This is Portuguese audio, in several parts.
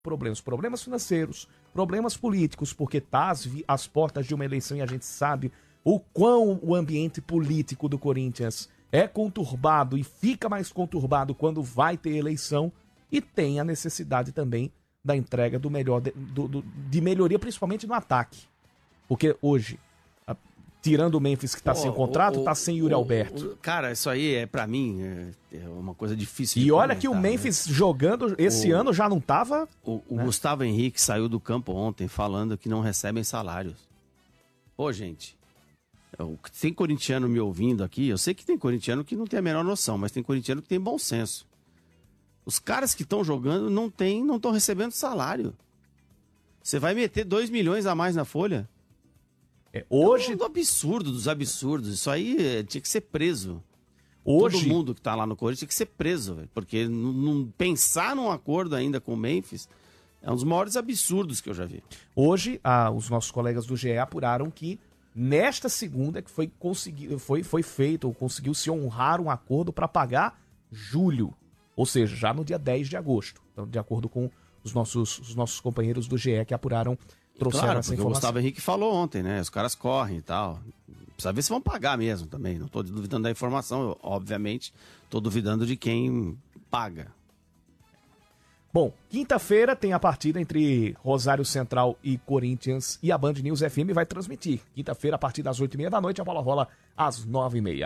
problemas financeiros, problemas políticos, porque tá às portas de uma eleição e a gente sabe o quão o ambiente político do Corinthians é conturbado e fica mais conturbado quando vai ter eleição, e tem a necessidade também da entrega do melhor de melhoria, principalmente no ataque. Porque hoje, tirando o Memphis, que tá sem contrato, tá sem Yuri Alberto. Cara, isso aí pra mim é uma coisa difícil de comentar, olha que o Memphis, né, jogando esse ano já não tava... O Gustavo Henrique saiu do campo ontem falando que não recebem salários. Pô, gente, tem corintiano me ouvindo aqui, eu sei que tem corintiano que não tem a menor noção, mas tem corintiano que tem bom senso. Os caras que estão jogando não estão recebendo salário. Você vai meter 2 milhões a mais na folha? Hoje... do absurdo dos absurdos. Isso aí tinha que ser preso. Hoje... Todo mundo que tá lá no Corinthians tinha que ser preso, véio, porque não pensar num acordo ainda com o Memphis é um dos maiores absurdos que eu já vi. Hoje, os nossos colegas do GE apuraram que nesta segunda que foi feito, ou conseguiu-se honrar um acordo para pagar julho. Ou seja, já no dia 10 de agosto. Então, de acordo com os nossos companheiros do GE que apuraram, trouxeram essa informação. O Gustavo Henrique falou ontem, né? Os caras correm e tal. Precisa ver se vão pagar mesmo também. Não estou duvidando da informação, eu, obviamente. Estou duvidando de quem paga. Bom, quinta-feira tem a partida entre Rosário Central e Corinthians, e a Band News FM vai transmitir. Quinta-feira, a partir das 8h30 da noite, a bola rola às 9h30.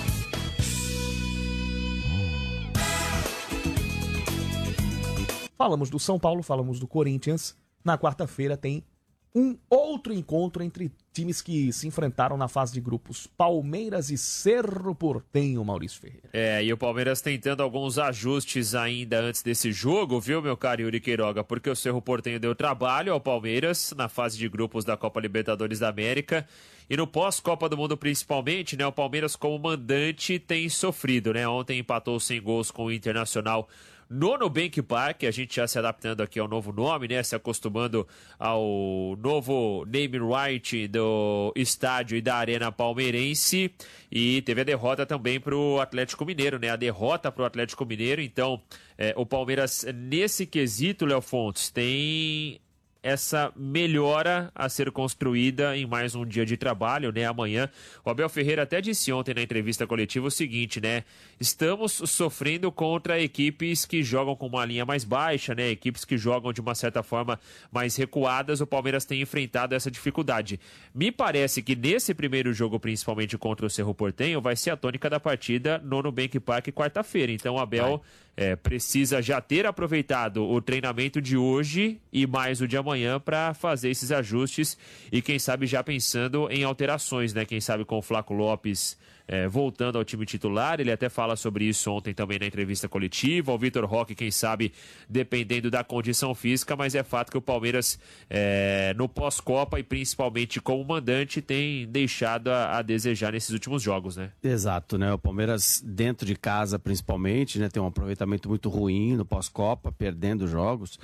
Falamos do São Paulo, falamos do Corinthians. Na quarta-feira tem um outro encontro entre times que se enfrentaram na fase de grupos. Palmeiras e Cerro Porteño, Maurício Ferreira. E o Palmeiras tentando alguns ajustes ainda antes desse jogo, viu, meu caro Yuri Queiroga? Porque o Cerro Porteño deu trabalho ao Palmeiras na fase de grupos da Copa Libertadores da América. E no pós-Copa do Mundo, principalmente, né, o Palmeiras como mandante tem sofrido, né? Ontem empatou sem gols com o Internacional no Nubank Park, a gente já se adaptando aqui ao novo nome, né? Se acostumando ao novo name right do estádio e da arena palmeirense. E teve a derrota também para o Atlético Mineiro, né? A derrota para o Atlético Mineiro. Então, o Palmeiras, nesse quesito, Léo Fontes, tem essa melhora a ser construída em mais um dia de trabalho, né? Amanhã, o Abel Ferreira até disse ontem na entrevista coletiva o seguinte, né? Estamos sofrendo contra equipes que jogam com uma linha mais baixa, né? Equipes que jogam de uma certa forma mais recuadas. O Palmeiras tem enfrentado essa dificuldade. Me parece que nesse primeiro jogo, principalmente contra o Cerro Porteño, vai ser a tônica da partida no Nubank Park quarta-feira. Então o Abel precisa já ter aproveitado o treinamento de hoje e mais o de amanhã para fazer esses ajustes e quem sabe já pensando em alterações, né? Quem sabe com o Flaco Lopes voltando ao time titular, ele até fala sobre isso ontem também na entrevista coletiva, o Vitor Roque, quem sabe, dependendo da condição física, mas é fato que o Palmeiras no pós-Copa e principalmente como mandante tem deixado a desejar nesses últimos jogos, né? Exato, né? O Palmeiras dentro de casa principalmente, né? Tem um aproveitamento muito ruim no pós-Copa, perdendo jogos.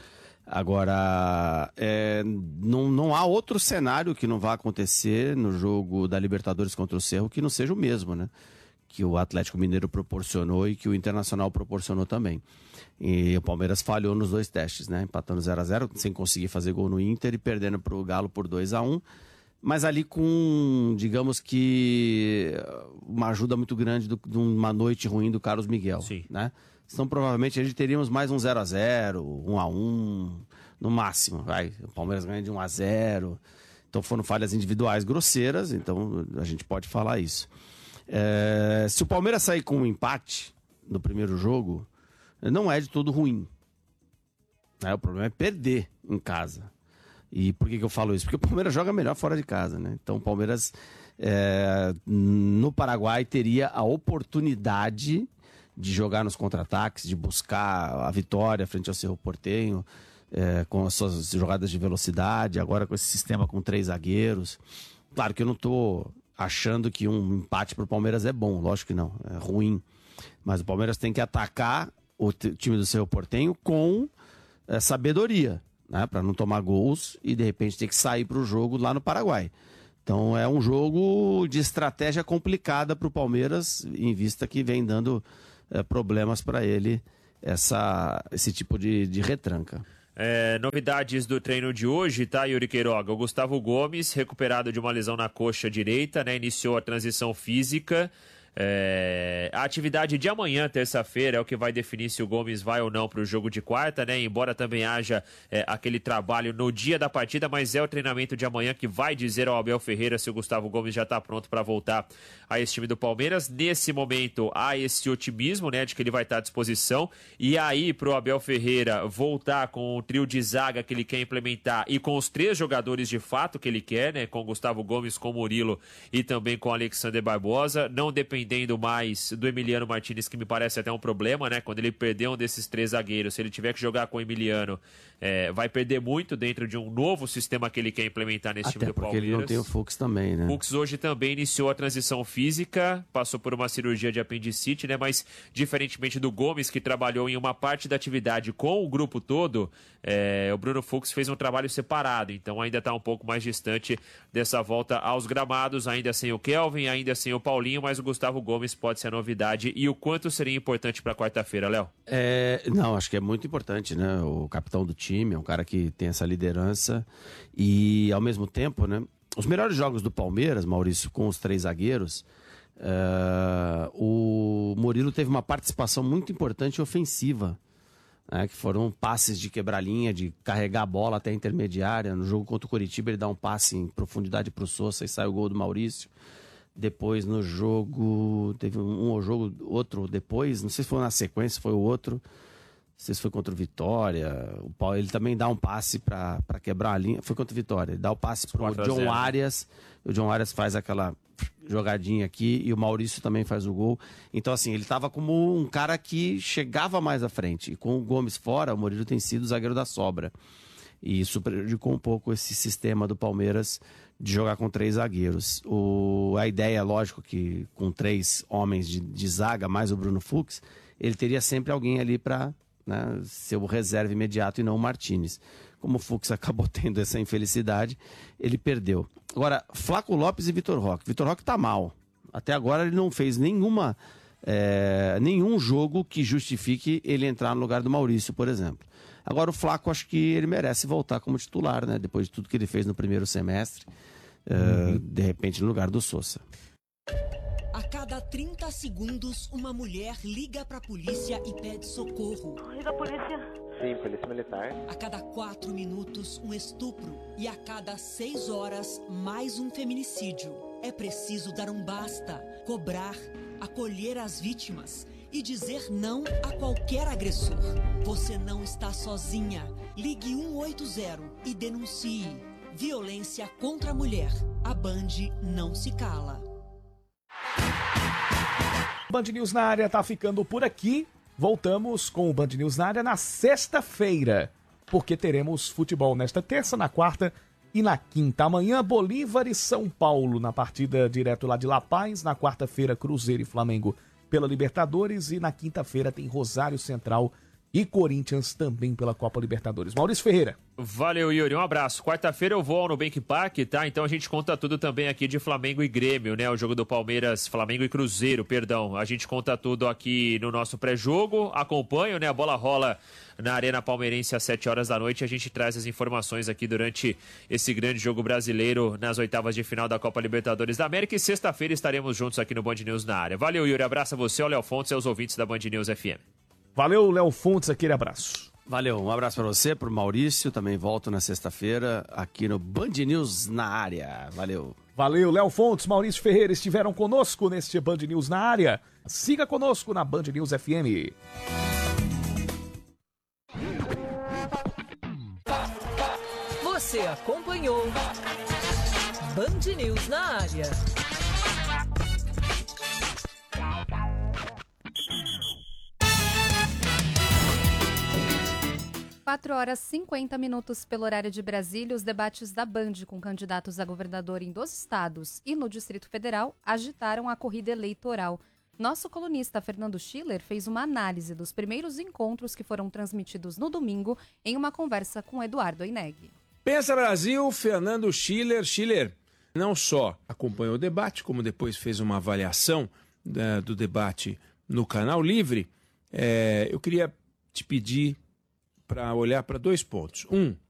Agora, não há outro cenário que não vá acontecer no jogo da Libertadores contra o Cerro que não seja o mesmo, né? Que o Atlético Mineiro proporcionou e que o Internacional proporcionou também. E o Palmeiras falhou nos dois testes, né? Empatando 0-0, sem conseguir fazer gol no Inter e perdendo para o Galo por 2-1. Mas ali com, digamos que, uma ajuda muito grande de uma noite ruim do Carlos Miguel. Sim. Né? Então, provavelmente, a gente teríamos mais um 0-0, 1-1, no máximo. O Palmeiras ganha de 1-0. Então, foram falhas individuais grosseiras, então a gente pode falar isso. Se o Palmeiras sair com um empate no primeiro jogo, não é de todo ruim. O problema é perder em casa. E por que eu falo isso? Porque o Palmeiras joga melhor fora de casa, né? Então, o Palmeiras, no Paraguai, teria a oportunidade de jogar nos contra-ataques, de buscar a vitória frente ao Cerro Porteño, com as suas jogadas de velocidade, agora com esse sistema com 3 zagueiros. Claro que eu não estou achando que um empate para o Palmeiras é bom, lógico que não, é ruim. Mas o Palmeiras tem que atacar o time do Cerro Porteño com sabedoria, né, para não tomar gols e de repente ter que sair para o jogo lá no Paraguai. Então é um jogo de estratégia complicada para o Palmeiras, em vista que vem dando problemas para ele esse tipo de retranca. Novidades do treino de hoje, tá, Yuri Queiroga? O Gustavo Gomes, recuperado de uma lesão na coxa direita, né? Iniciou a transição física. A atividade de amanhã, terça-feira, é o que vai definir se o Gomes vai ou não para o jogo de quarta, né? Embora também haja aquele trabalho no dia da partida, mas é o treinamento de amanhã que vai dizer ao Abel Ferreira se o Gustavo Gomes já está pronto para voltar a esse time do Palmeiras. Nesse momento, há esse otimismo, né, de que ele vai estar à disposição. E aí, para o Abel Ferreira voltar com o trio de zaga que ele quer implementar e com os 3 jogadores de fato que ele quer, né, com o Gustavo Gomes, com o Murilo e também com o Alexander Barbosa, não dependendo mais do Emiliano Martinez, que me parece até um problema, né? Quando ele perder um desses 3 zagueiros, se ele tiver que jogar com o Emiliano, vai perder muito dentro de um novo sistema que ele quer implementar nesse time do Palmeiras. Porque ele não tem o Fux também, né? O Fux hoje também iniciou a transição física, passou por uma cirurgia de apendicite, né? Mas, diferentemente do Gomes, que trabalhou em uma parte da atividade com o grupo todo, o Bruno Fux fez um trabalho separado, então ainda está um pouco mais distante dessa volta aos gramados, ainda sem o Kelvin, ainda sem o Paulinho, mas o Gustavo Gomes pode ser a novidade. E o quanto seria importante para quarta-feira, Léo? Não, acho que é muito importante, né? O capitão do time é um cara que tem essa liderança e, ao mesmo tempo, né? Os melhores jogos do Palmeiras, Maurício, com os 3 zagueiros, o Murilo teve uma participação muito importante ofensiva, né? Que foram passes de quebrar linha, de carregar a bola até a intermediária. No jogo contra o Coritiba, ele dá um passe em profundidade para o Sousa e sai o gol do Maurício. Depois no jogo, teve outro depois, não sei se foi na sequência, foi o outro, não sei se foi contra o Vitória. Ele também dá um passe para quebrar a linha, foi contra o Vitória, ele dá o passe para o John Arias, o John Arias faz aquela jogadinha aqui e o Maurício também faz o gol. Então, assim, ele estava como um cara que chegava mais à frente, e com o Gomes fora, o Murilo tem sido o zagueiro da sobra. E isso prejudicou um pouco esse sistema do Palmeiras de jogar com 3 zagueiros. A ideia, lógico, que com 3 homens de zaga, mais o Bruno Fux, ele teria sempre alguém ali para, né, ser o reserva imediato e não o Martinez. Como o Fux acabou tendo essa infelicidade, ele perdeu. Agora, Flaco Lopes e Vitor Roque. Vitor Roque tá mal. Até agora ele não fez nenhum jogo que justifique ele entrar no lugar do Maurício, por exemplo. Agora o Flaco, acho que ele merece voltar como titular, né? Depois de tudo que ele fez no primeiro semestre, de repente no lugar do Sousa. A cada 30 segundos, uma mulher liga pra polícia e pede socorro. Liga a polícia. Sim, polícia militar. A cada 4 minutos, um estupro. E a cada 6 horas, mais um feminicídio. É preciso dar um basta, cobrar, acolher as vítimas e dizer não a qualquer agressor. Você não está sozinha. Ligue 180 e denuncie. Violência contra a mulher. A Band não se cala. Band News na área tá ficando por aqui. Voltamos com o Band News na área na sexta-feira, porque teremos futebol nesta terça, na quarta e na quinta. Amanhã, Bolívar e São Paulo na partida direto lá de La Paz. Na quarta-feira, Cruzeiro e Flamengo pela Libertadores, e na quinta-feira tem Rosário Central e Corinthians também pela Copa Libertadores. Maurício Ferreira. Valeu, Yuri. Um abraço. Quarta-feira eu vou ao Nubank Park, tá? Então a gente conta tudo também aqui de Flamengo e Grêmio, né? O jogo do Palmeiras, Flamengo e Cruzeiro, perdão. A gente conta tudo aqui no nosso pré-jogo. Acompanho, né? A bola rola na Arena Palmeirense às 7 horas da noite. A gente traz as informações aqui durante esse grande jogo brasileiro nas oitavas de final da Copa Libertadores da América. E sexta-feira estaremos juntos aqui no Band News na área. Valeu, Yuri. Abraço a você, ao Léo Fontes e aos ouvintes da Band News FM. Valeu, Léo Fontes, aquele abraço. Valeu, um abraço para você, para o Maurício. Também volto na sexta-feira aqui no Band News na área. Valeu. Valeu, Léo Fontes, Maurício Ferreira estiveram conosco neste Band News na área. Siga conosco na Band News FM. Você acompanhou Band News na área. 4h50 pelo horário de Brasília, os debates da Band com candidatos a governador em 2 estados e no Distrito Federal agitaram a corrida eleitoral. Nosso colunista Fernando Schiller fez uma análise dos primeiros encontros que foram transmitidos no domingo em uma conversa com Eduardo Oineg. Pensa Brasil, Fernando Schiller. Schiller não só acompanhou o debate, como depois fez uma avaliação do debate no Canal Livre. Eu queria te pedir olhar para 2 pontos. Um,